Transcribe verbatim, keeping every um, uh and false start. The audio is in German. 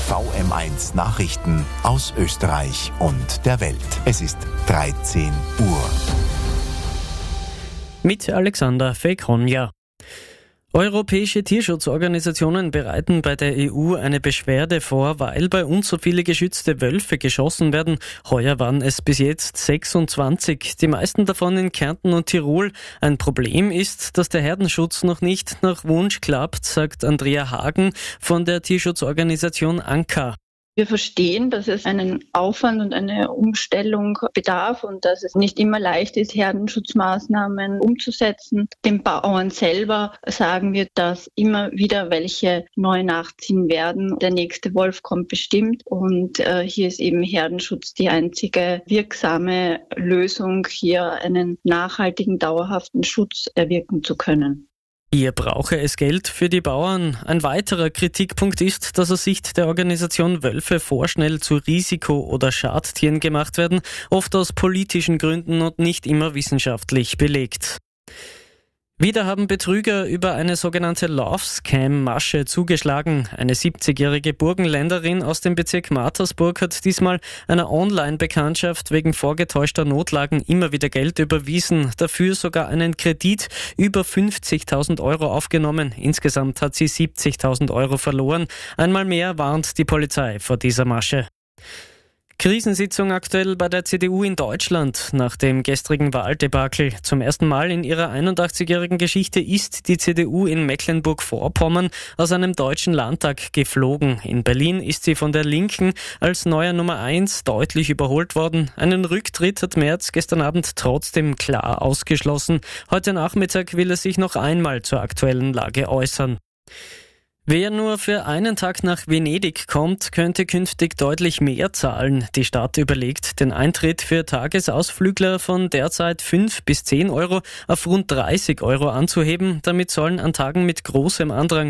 V M eins Nachrichten aus Österreich und der Welt. Es ist dreizehn Uhr. Mit Alexander Fekonja. Europäische Tierschutzorganisationen bereiten bei der E U eine Beschwerde vor, weil bei uns so viele geschützte Wölfe geschossen werden. Heuer waren es bis jetzt sechsundzwanzig, die meisten davon in Kärnten und Tirol. Ein Problem ist, dass der Herdenschutz noch nicht nach Wunsch klappt, sagt Andrea Hagen von der Tierschutzorganisation Anka. Wir verstehen, dass es einen Aufwand und eine Umstellung bedarf und dass es nicht immer leicht ist, Herdenschutzmaßnahmen umzusetzen. Den Bauern selber sagen wir, dass immer wieder welche neu nachziehen werden. Der nächste Wolf kommt bestimmt und äh, hier ist eben Herdenschutz die einzige wirksame Lösung, hier einen nachhaltigen, dauerhaften Schutz erwirken zu können. Hier brauche es Geld für die Bauern. Ein weiterer Kritikpunkt ist, dass aus Sicht der Organisation Wölfe vorschnell zu Risiko- oder Schadtieren gemacht werden, oft aus politischen Gründen und nicht immer wissenschaftlich belegt. Wieder haben Betrüger über eine sogenannte Love-Scam-Masche zugeschlagen. Eine siebzigjährige Burgenländerin aus dem Bezirk Mattersburg hat diesmal einer Online-Bekanntschaft wegen vorgetäuschter Notlagen immer wieder Geld überwiesen, dafür sogar einen Kredit über fünfzigtausend Euro aufgenommen. Insgesamt hat sie siebzigtausend Euro verloren. Einmal mehr warnt die Polizei vor dieser Masche. Krisensitzung aktuell bei der C D U in Deutschland nach dem gestrigen Wahldebakel. Zum ersten Mal in ihrer einundachtzigjährigen Geschichte ist die C D U in Mecklenburg-Vorpommern aus einem deutschen Landtag geflogen. In Berlin ist sie von der Linken als neuer Nummer eins deutlich überholt worden. Einen Rücktritt hat Merz gestern Abend trotzdem klar ausgeschlossen. Heute Nachmittag will er sich noch einmal zur aktuellen Lage äußern. Wer nur für einen Tag nach Venedig kommt, könnte künftig deutlich mehr zahlen. Die Stadt überlegt, den Eintritt für Tagesausflügler von derzeit fünf bis zehn Euro auf rund dreißig Euro anzuheben. Damit sollen an Tagen mit großem Andrang